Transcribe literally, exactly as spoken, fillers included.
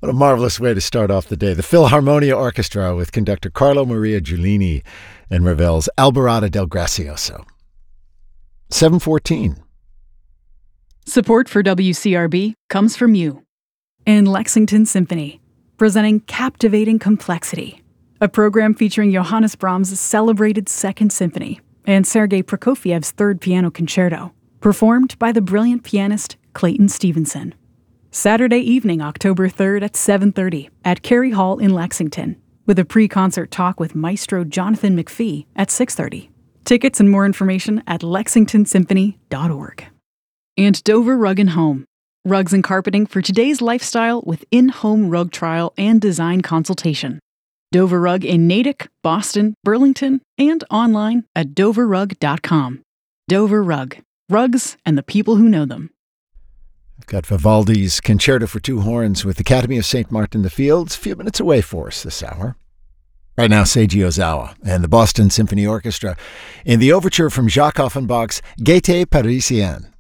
What a marvelous way to start off the day. The Philharmonia Orchestra with conductor Carlo Maria Giulini and Ravel's Alborada del Gracioso. seven fourteen. Support for W C R B comes from you. And Lexington Symphony, presenting Captivating Complexity, a program featuring Johannes Brahms' celebrated Second Symphony and Sergei Prokofiev's Third Piano Concerto, performed by the brilliant pianist Clayton Stevenson. Saturday evening, October third at seven thirty at Cary Hall in Lexington, with a pre-concert talk with Maestro Jonathan McPhee at six thirty. Tickets and more information at lexington symphony dot org. And Dover Rug and Home, rugs and carpeting for today's lifestyle with in-home rug trial and design consultation. Dover Rug in Natick, Boston, Burlington, and online at dover rug dot com. Dover Rug, rugs and the people who know them. We've got Vivaldi's Concerto for Two Horns with Academy of Saint Martin in the Fields a few minutes away for us this hour. Right now, Seiji Ozawa and the Boston Symphony Orchestra in the overture from Jacques Offenbach's Gaieté Parisienne.